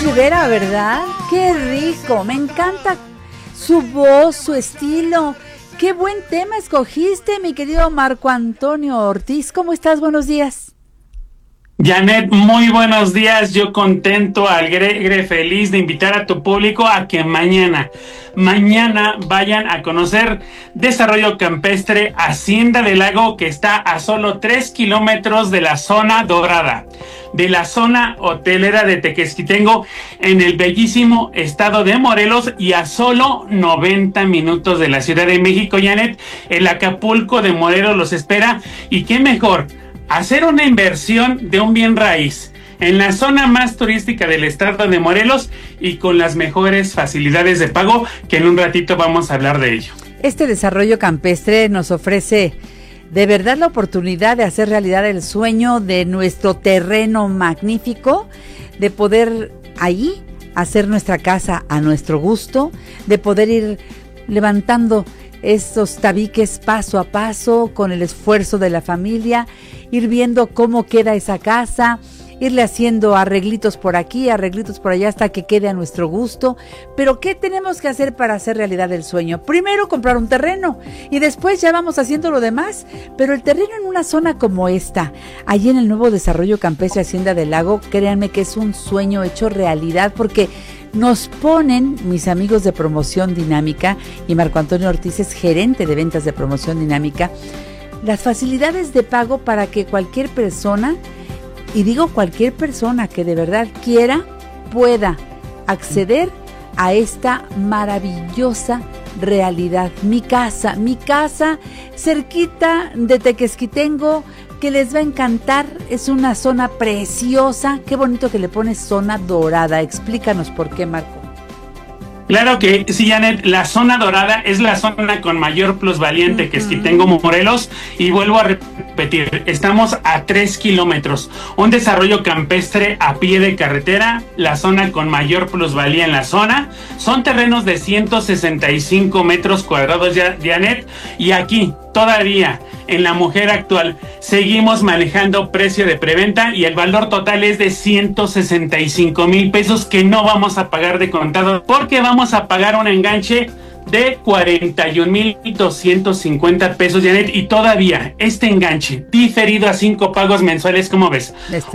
Rivera, ¿verdad? ¡Qué rico! Me encanta su voz, su estilo. ¡Qué buen tema escogiste, mi querido Marco Antonio Ortiz! ¿Cómo estás? Buenos días. Janet, muy buenos días. Yo contento, alegre, feliz de invitar a tu público a que mañana vayan a conocer Desarrollo Campestre Hacienda del Lago, que está a solo 3 kilómetros de la zona dorada, de la zona hotelera de Tequesquitengo, en el bellísimo estado de Morelos, y a solo 90 minutos de la Ciudad de México. Janet, el Acapulco de Morelos los espera, y qué mejor hacer una inversión de un bien raíz en la zona más turística del estado de Morelos y con las mejores facilidades de pago, que en un ratito vamos a hablar de ello. Este desarrollo campestre nos ofrece de verdad la oportunidad de hacer realidad el sueño de nuestro terreno magnífico, de poder ahí hacer nuestra casa a nuestro gusto, de poder ir levantando estos tabiques paso a paso con el esfuerzo de la familia, ir viendo cómo queda esa casa, irle haciendo arreglitos por aquí, arreglitos por allá hasta que quede a nuestro gusto. Pero ¿qué tenemos que hacer para hacer realidad el sueño? Primero comprar un terreno y después ya vamos haciendo lo demás. Pero el terreno en una zona como esta, allí en el nuevo Desarrollo Campestre Hacienda del Lago, créanme que es un sueño hecho realidad, porque nos ponen mis amigos de Promoción Dinámica, y Marco Antonio Ortiz es gerente de ventas de Promoción Dinámica, las facilidades de pago para que cualquier persona, y digo cualquier persona que de verdad quiera, pueda acceder a esta maravillosa realidad. Mi casa cerquita de Tequesquitengo, que les va a encantar. Es una zona preciosa. Qué bonito que le pones zona dorada. Explícanos por qué, Marco. Claro que sí, Janet, la zona dorada es la zona con mayor plusvalía en Tequesquitengo, Morelos, y vuelvo a repetir, estamos a 3 kilómetros, un desarrollo campestre a pie de carretera, la zona con mayor plusvalía en la zona, son terrenos de 165 metros cuadrados, Janet, y aquí todavía en La Mujer actual seguimos manejando precio de preventa y el valor total es de 165,000 pesos que no vamos a pagar de contado, porque vamos a pagar un enganche de 41,250 pesos, Janet, y todavía este enganche diferido a 5 pagos mensuales, ¿cómo ves?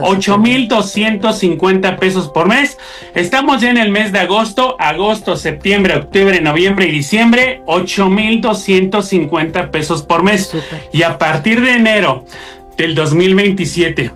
8,250 pesos por mes. Estamos ya en el mes de agosto, septiembre, octubre, noviembre y diciembre, 8,250 pesos por mes. Super. Y a partir de enero del 2027,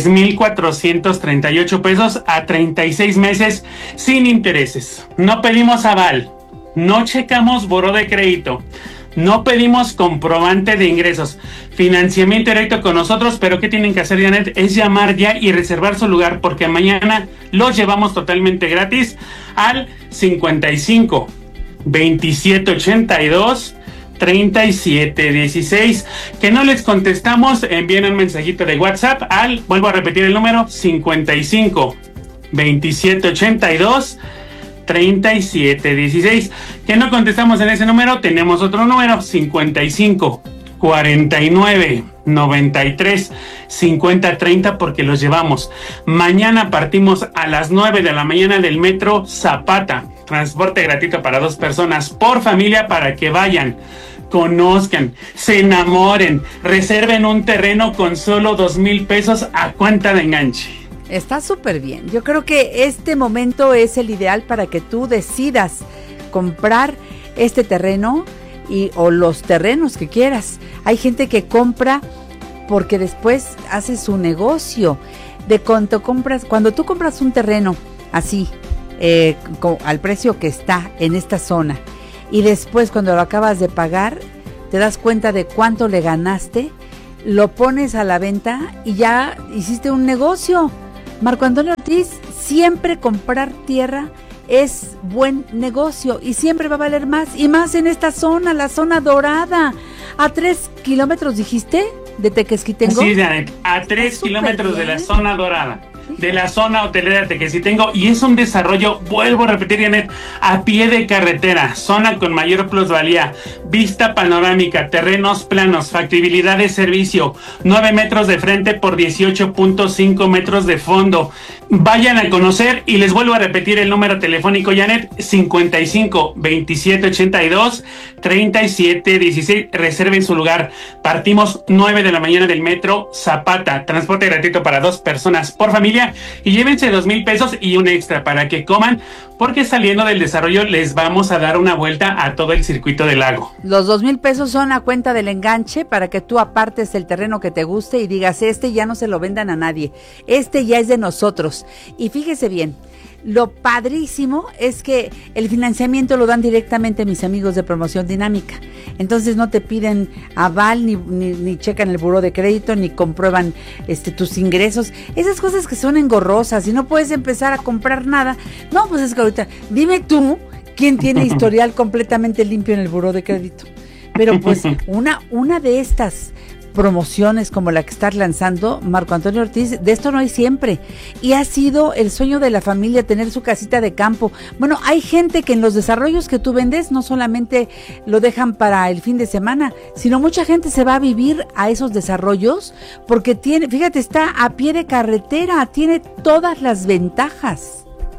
3,438 pesos a 36 meses sin intereses. No pedimos aval, no checamos buró de crédito, no pedimos comprobante de ingresos, financiamiento directo con nosotros. Pero ¿qué tienen que hacer, Janet? Es llamar ya y reservar su lugar, porque mañana los llevamos totalmente gratis al 55 27 82 37 16. Que no les contestamos, envíen un mensajito de WhatsApp al, vuelvo a repetir el número, 55 27 82 37 16. Que no contestamos en ese número, tenemos otro número, 55 49 93 50 30, porque los llevamos. Mañana partimos a las 9 de la mañana del metro Zapata, transporte gratuito para 2 personas por familia, para que vayan, conozcan, se enamoren, reserven un terreno con solo 2,000 pesos a cuenta de enganche. Está súper bien. Yo creo que este momento es el ideal para que tú decidas comprar este terreno o los terrenos que quieras. Hay gente que compra porque después hace su negocio. Cuando tú compras un terreno así, al precio que está en esta zona, y después cuando lo acabas de pagar, te das cuenta de cuánto le ganaste, lo pones a la venta y ya hiciste un negocio. Marco Antonio Ortiz, siempre comprar tierra es buen negocio y siempre va a valer más, y más en esta zona, la zona dorada, a 3 kilómetros, dijiste, de Tequesquitengo. Sí, Janet, a 3 kilómetros de la zona dorada. de la zona hotelera de Tequesitengo, y es un desarrollo, vuelvo a repetir, Janet, a pie de carretera, zona con mayor plusvalía, vista panorámica, terrenos planos, factibilidad de servicio, 9 metros de frente por 18.5 metros de fondo. Vayan a conocer, y les vuelvo a repetir el número telefónico, Janet, 55 27 82 37 16. Reserven su lugar. Partimos 9 de la mañana del metro Zapata, transporte gratuito para 2 personas por familia, y llévense 2,000 pesos y un extra para que coman, porque saliendo del desarrollo les vamos a dar una vuelta a todo el circuito del lago. Los 2,000 pesos son a cuenta del enganche para que tú apartes el terreno que te guste y digas, este ya no se lo vendan a nadie, este ya es de nosotros. Y fíjese bien, lo padrísimo es que el financiamiento lo dan directamente mis amigos de Promoción Dinámica. Entonces no te piden aval, ni checan el buró de crédito, ni comprueban tus ingresos. Esas cosas que son engorrosas y no puedes empezar a comprar nada. No, pues es que ahorita, dime tú, ¿quién tiene historial completamente limpio en el buró de crédito? Pero pues una de estas promociones como la que estás lanzando, Marco Antonio Ortiz, de esto no hay siempre, y ha sido el sueño de la familia tener su casita de campo. Bueno, hay gente que en los desarrollos que tú vendes no solamente lo dejan para el fin de semana, sino mucha gente se va a vivir a esos desarrollos porque tiene, fíjate, está a pie de carretera, tiene todas las ventajas.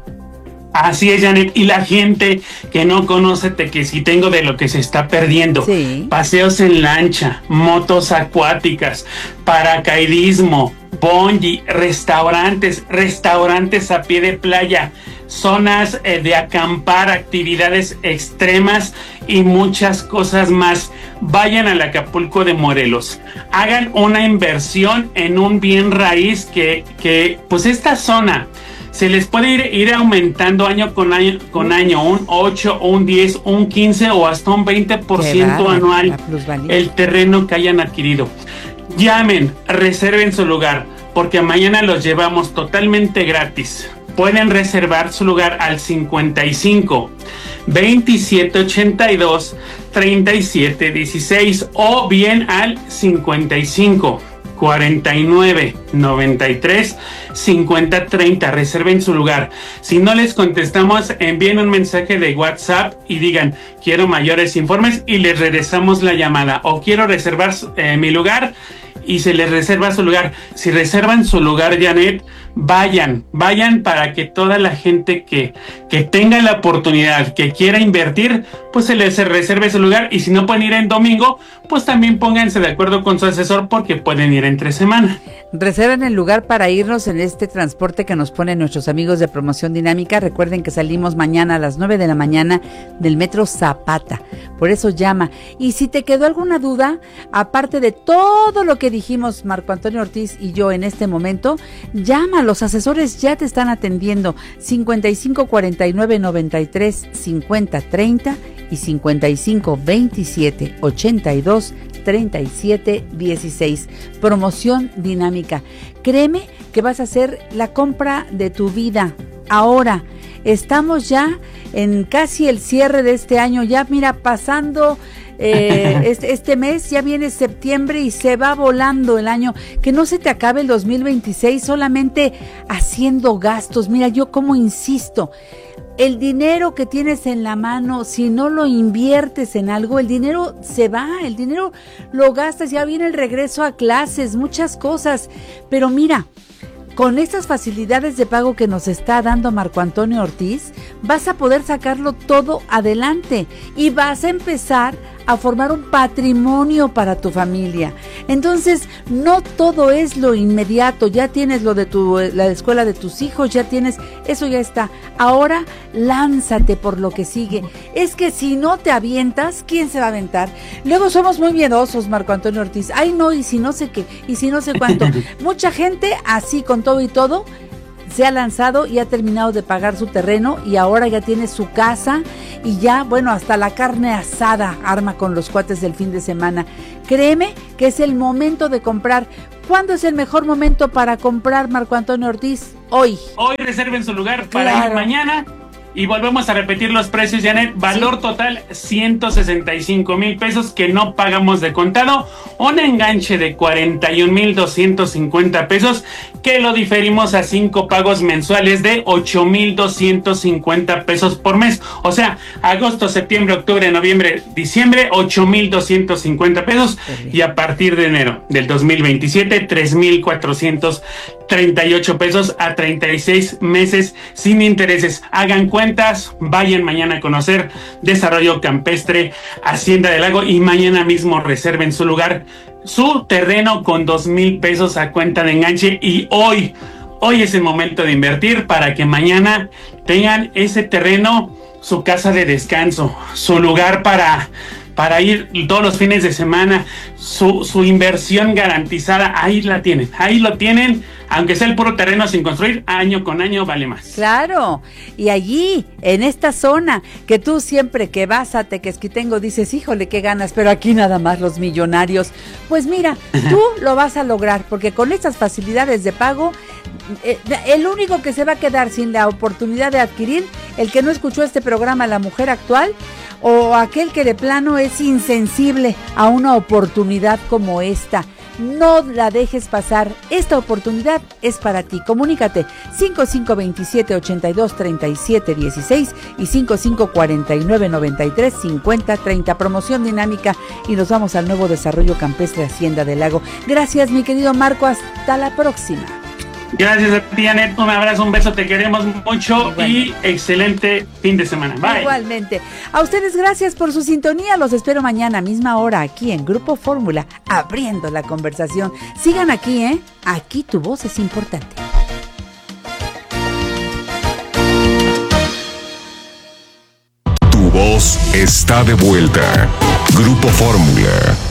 Así es, Janet, y la gente que no conoce Tequesitengo de lo que se está perdiendo. Sí. Paseos en lancha, motos acuáticas, paracaidismo, bungee, restaurantes a pie de playa, zonas de acampar, actividades extremas y muchas cosas más. Vayan al Acapulco de Morelos, hagan una inversión en un bien raíz que pues esta zona se les puede ir aumentando año con año, un 8, un 10, un 15 o hasta un 20% anual el terreno que hayan adquirido. Llamen, reserven su lugar, porque mañana los llevamos totalmente gratis. Pueden reservar su lugar al 55 27 82 37 16 o bien al 55 49 93 50 30. Reserven su lugar. Si no les contestamos, envíen un mensaje de WhatsApp y digan, quiero mayores informes, y les regresamos la llamada, o quiero reservar mi lugar, y se les reserva su lugar. Si reservan su lugar, Janet, vayan para que toda la gente que tenga la oportunidad, que quiera invertir, pues se les reserve su lugar. Y si no pueden ir en domingo, pues también pónganse de acuerdo con su asesor, porque pueden ir entre semana. Reserven el lugar para irnos en este transporte que nos ponen nuestros amigos de Promoción Dinámica. Recuerden que salimos mañana a las 9 de la mañana del metro Zapata. Por eso llama. Y si te quedó alguna duda, aparte de todo lo que dijimos Marco Antonio Ortiz y yo en este momento, llama. Los asesores ya te están atendiendo. 55 49 93 50 30 y 55 27 82 37 16. Promoción Dinámica. Créeme que vas a hacer la compra de tu vida. Ahora estamos ya en casi el cierre de este año. Ya mira, pasando este mes, ya viene septiembre y se va volando el año. Que no se te acabe el 2026 solamente haciendo gastos. Mira, yo como insisto, el dinero que tienes en la mano, si no lo inviertes en algo, el dinero se va, el dinero lo gastas, ya viene el regreso a clases, muchas cosas. Pero mira, con estas facilidades de pago que nos está dando Marco Antonio Ortiz, vas a poder sacarlo todo adelante y vas a empezar a formar un patrimonio para tu familia. Entonces, no todo es lo inmediato. Ya tienes lo de la escuela de tus hijos, ya tienes, eso ya está. Ahora, lánzate por lo que sigue. Es que si no te avientas, ¿quién se va a aventar? Luego somos muy miedosos, Marco Antonio Ortiz. Ay, no, y si no sé qué, y si no sé cuánto. Mucha gente, así con todo y todo, se ha lanzado y ha terminado de pagar su terreno y ahora ya tiene su casa y ya, bueno, hasta la carne asada arma con los cuates del fin de semana. Créeme que es el momento de comprar. ¿Cuándo es el mejor momento para comprar, Marco Antonio Ortiz? Hoy. Hoy reserven su lugar para ir mañana. Y volvemos a repetir los precios, Janet. Valor total 165,000 pesos que no pagamos de contado. Un enganche de 41,250 pesos que lo diferimos a 5 pagos mensuales de 8,250 pesos por mes. O sea, agosto, septiembre, octubre, noviembre, diciembre, 8,250 pesos. Y a partir de enero del 2027, 3,438 pesos a 36 meses sin intereses. Hagan cuentas, vayan mañana a conocer Desarrollo Campestre Hacienda del Lago y mañana mismo reserven su lugar, su terreno con 2,000 pesos a cuenta de enganche. Y hoy es el momento de invertir para que mañana tengan ese terreno, su casa de descanso, su lugar para ir todos los fines de semana, su inversión garantizada. Ahí la tienen, ahí lo tienen. Aunque sea el puro terreno sin construir, año con año vale más. Claro, y allí, en esta zona, que tú siempre que vas a Tequesquitengo dices, híjole, qué ganas, pero aquí nada más los millonarios. Pues mira, tú lo vas a lograr, porque con estas facilidades de pago, el único que se va a quedar sin la oportunidad de adquirir, el que no escuchó este programa, La Mujer Actual, o aquel que de plano es insensible a una oportunidad como esta. No la dejes pasar, esta oportunidad es para ti. Comunícate 5527-823716 y 5549-935030. Promoción dinámica y nos vamos al nuevo Desarrollo Campestre Hacienda del Lago. Gracias, mi querido Marco, hasta la próxima. Gracias a ti, Anet, un abrazo, un beso, te queremos mucho. Igualmente. Y excelente fin de semana. Bye. Igualmente. A ustedes gracias por su sintonía, los espero mañana, misma hora, aquí en Grupo Fórmula, abriendo la conversación. Sigan aquí, aquí tu voz es importante. Tu voz está de vuelta. Grupo Fórmula.